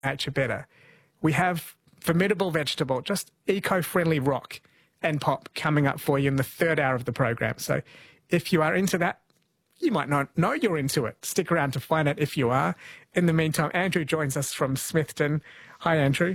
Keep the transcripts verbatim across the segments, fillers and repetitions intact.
nature better. We have formidable vegetable, just eco-friendly rock and pop coming up for you in the third hour of the program. So if you are into that, you might not know you're into it. Stick around to find out if you are. In the meantime, Andrew joins us from Smithton. Hi, Andrew.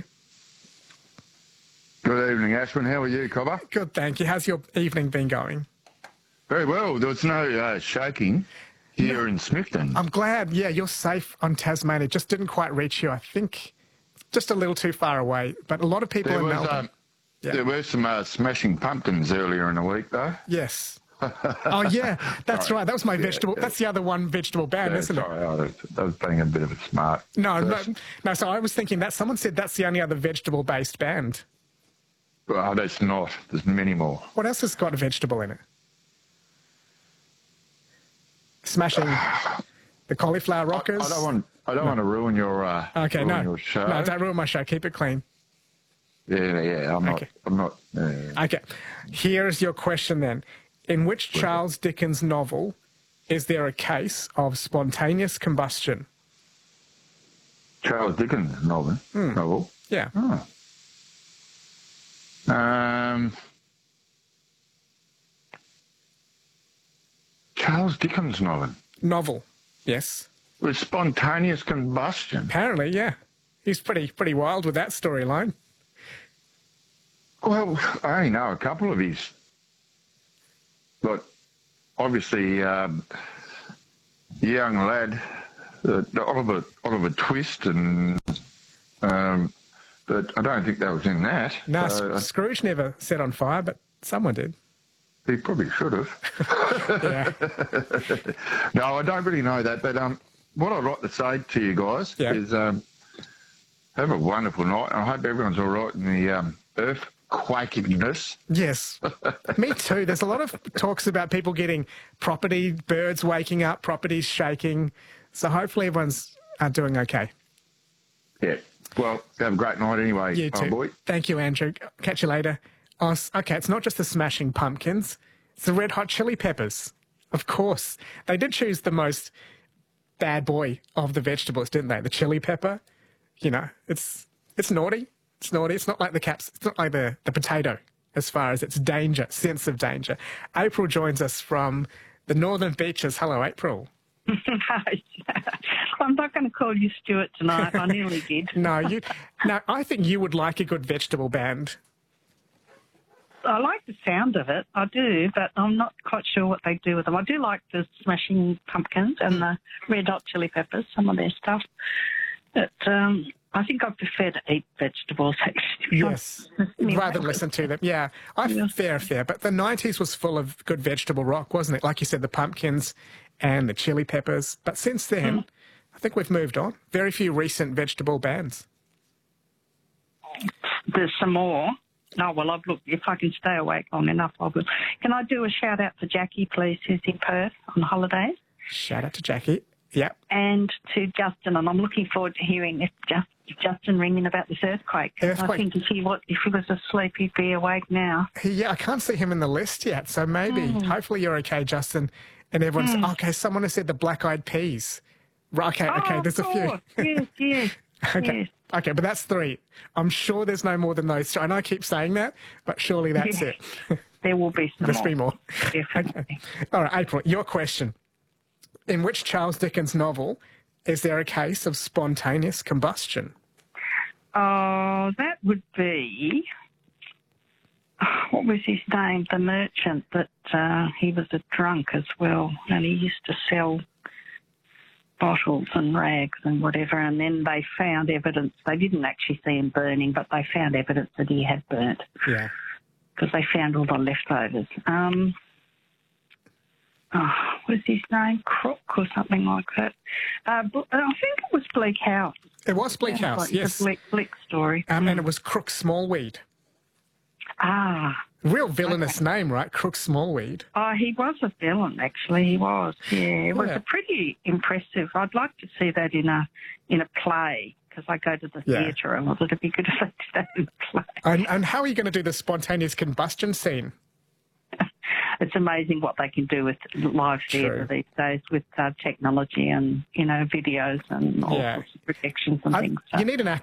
Good evening, Ashwin. How are you, Cobber? Good, thank you. How's your evening been going? Very well. There was no uh, shaking here no, in Smithton. I'm glad. Yeah, you're safe on Tasmania. It just didn't quite reach you, I think. Just a little too far away. But a lot of people there in was, Melbourne... Um, yeah. There were some uh, Smashing Pumpkins earlier in the week, though. Yes. Oh, yeah, that's right. That was my yeah, vegetable. Yeah. That's the other one vegetable band, yeah, isn't sorry, it? I was, I was being a bit of a smart No, no, person. no. So I was thinking that someone said that's the only other vegetable-based band. Well, that's not. There's many more. What else has got a vegetable in it? Smashing the Cauliflower Rockers. I, I don't want. I don't no. want to ruin your. Uh, okay, ruin no, your show. no, don't ruin my show. Keep it clean. Yeah, yeah. I'm okay. not. I'm not. Uh, okay. Here's your question then. In which Charles Dickens novel is there a case of spontaneous combustion? Charles Dickens novel. Hmm. Novel. Yeah. Oh. Um. Charles Dickens novel. Novel. Yes. With spontaneous combustion. Apparently, yeah. He's pretty pretty wild with that storyline. Well, I only know a couple of his. But obviously, um, young lad, uh, Oliver Oliver Twist, and um, but I don't think that was in that. No, so, Scrooge never set on fire, but someone did. He probably should have. Yeah. No, I don't really know that. But um, what I'd like to say to you guys yeah. is um, have a wonderful night. I hope everyone's all right in the um, earth. Quakiness. Yes, me too. There's a lot of talks about people getting property, birds waking up, properties shaking. So hopefully everyone's uh, doing okay. Yeah. Well, have a great night anyway, you too. Oh boy. Thank you, Andrew. Catch you later. Oh, okay, it's not just the Smashing Pumpkins. It's the Red Hot Chili Peppers. Of course. They did choose the most bad boy of the vegetables, didn't they? The chili pepper. You know, it's it's naughty. It's naughty. It's not like the caps. It's not like the, the potato as far as its danger, sense of danger. April joins us from the Northern Beaches. Hello, April. Hi. I'm not going to call you Stuart tonight. I nearly did. no, you. No, I think you would like a good vegetable band. I like the sound of it. I do, but I'm not quite sure what they do with them. I do like the Smashing Pumpkins and the Red Hot Chili Peppers, some of their stuff. But um, I think I prefer to eat vegetables, actually. Yes, rather than listen to them. Yeah, I yeah. fair, fair. But the nineties was full of good vegetable rock, wasn't it? Like you said, the pumpkins and the chili peppers. But since then, mm. I think we've moved on. Very few recent vegetable bands. There's some more. Oh, well, I've looked. If I can stay awake long enough, I will. Can I do a shout-out to Jackie, please, who's in Perth on holidays? Shout out to Jackie. Yep. And to Justin, and I'm looking forward to hearing if, just, if Justin ringing about this earthquake. earthquake. I think if he, what, if he was asleep, he'd be awake now. Yeah, I can't see him in the list yet, so maybe. Mm. Hopefully you're okay, Justin. And everyone's, mm. okay, someone has said the black-eyed peas. Okay, oh, okay, there's a few. Yes, yes, okay. yes. Okay, but that's three. I'm sure there's no more than those. I know I keep saying that, but surely that's yes. it. There will be some There's more. be more. Definitely. Okay. All right, April, your question. In which Charles Dickens novel is there a case of spontaneous combustion? Oh, that would be... What was his name? The merchant that uh, he was a drunk as well, and he used to sell bottles and rags and whatever, and then they found evidence. They didn't actually see him burning, but they found evidence that he had burnt. Yeah. Because they found all the leftovers. Um, oh, what was his name? Crook or something like that. Uh, I think it was Bleak House. It was Bleak House, like yes. The Bleak, Bleak story. Um, mm. And it was Crook Smallweed. Ah. Real villainous okay. name, right? Crook Smallweed. Oh, he was a villain, actually. He was, yeah. It was yeah. a pretty impressive. I'd like to see that in a in a play, because I go to the yeah. theatre a lot. It'd be good if they did that in a play. And, and how are you going to do the spontaneous combustion scene? It's amazing what they can do with live theatre these days with uh, technology and, you know, videos and all yeah. sorts of projections and I, things. So. You need an